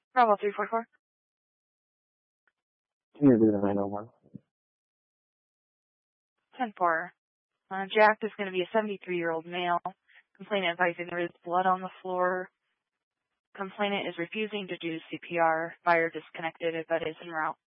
Bravo 344. Can you do the 901? 10-4. Jack is going to be a 73-year-old male. Complainant advising there is blood on the floor. Complainant is refusing to do CPR. Fire disconnected, but is en route.